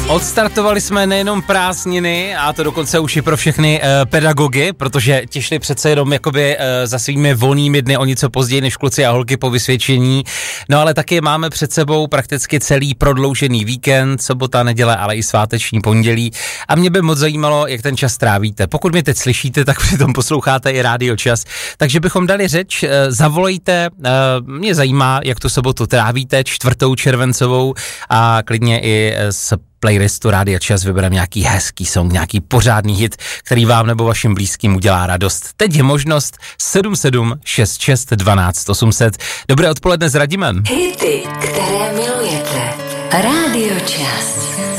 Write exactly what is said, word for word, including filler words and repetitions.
Odstartovali jsme nejenom prázdniny, a to dokonce už i pro všechny uh, pedagogy, protože ti šli přece jenom jakoby uh, za svými volnými dny o něco později než kluci a holky po vysvědčení. No ale taky máme před sebou prakticky celý prodloužený víkend, sobota, neděle, ale i sváteční pondělí. A mě by moc zajímalo, jak ten čas trávíte. Pokud mě teď slyšíte, tak přitom posloucháte i Rádio Čas. Takže bychom dali řeč, uh, zavolejte, uh, mě zajímá, jak tu sobotu trávíte, čtvrtou červencovou, a klidně i s playlistu Rádia Čas vybereme nějaký hezký song, nějaký pořádný hit, který vám nebo vašim blízkým udělá radost. Teď je možnost sedm sedm šest šest dvanáct osm set. Dobré odpoledne s Radimem. Hity, které milujete. Rádio Čas.